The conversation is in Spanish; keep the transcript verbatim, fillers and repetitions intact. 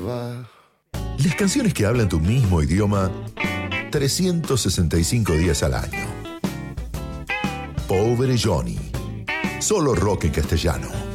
va. Las canciones que hablan tu mismo idioma trescientos sesenta y cinco días al año. Pobre Johnny. Solo rock en castellano.